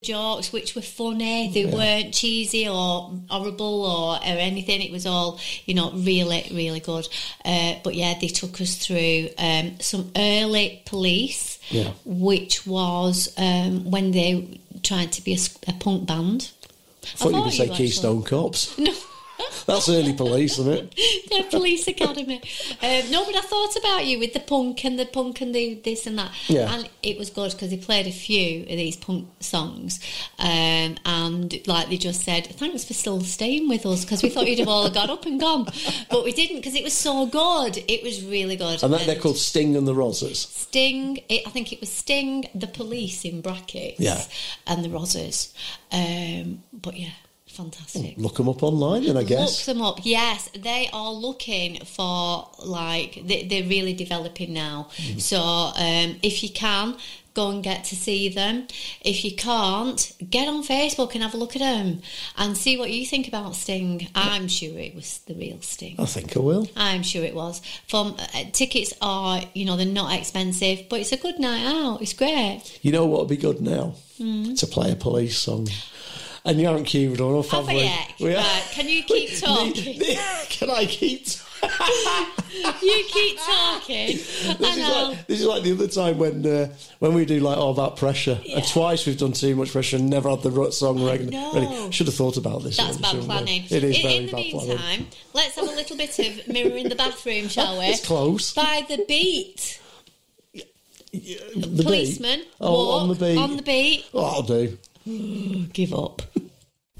jokes which were funny. They weren't cheesy or horrible or anything. It was all, really, really good. But yeah, they took us through some early Police, which was when they tried to be a punk band. I thought you were going to say Keystone Cops. No. That's early Police, isn't it? Yeah, Police Academy. No, but I thought about you with the punk and the this and that. Yeah. And it was good because they played a few of these punk songs. And like they just said, thanks for still staying with us because we thought you'd have all got up and gone. But we didn't because it was so good. It was really good. And they're called Sting and the Rozzers. Sting, I think it was Sting, the Police in brackets, and the Rozzers. But yeah. Fantastic. Look them up online then, I guess. Look them up, yes. They are looking for, they're really developing now. Mm-hmm. So if you can, go and get to see them. If you can't, get on Facebook and have a look at them and see what you think about Sting. I'm sure it was the real Sting. I think I will. I'm sure it was. Tickets are, they're not expensive, but it's a good night out. It's great. You know what would be good now? To play a Police song. And you haven't queued on, have we? Right, can you keep talking? Can I keep You keep talking. This is like the other time when we do All That Pressure. Yeah. And twice we've done Too Much Pressure and never had the song ready. Should have thought about this. That's bad planning. It is very in the bad meantime, planning. let's have a little bit of Mirror in the Bathroom, shall we? It's close. By the Beat. The Policeman. Beat? Oh, On the Beat. On the Beat. Oh, I'll do. Give up.